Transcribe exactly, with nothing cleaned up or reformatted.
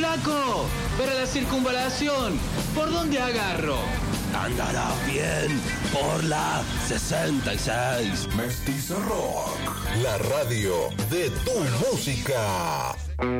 Flaco, para la circunvalación, ¿por dónde agarro? Andarás bien por la sesenta y seis. Mestizo Rock, la radio de tu música.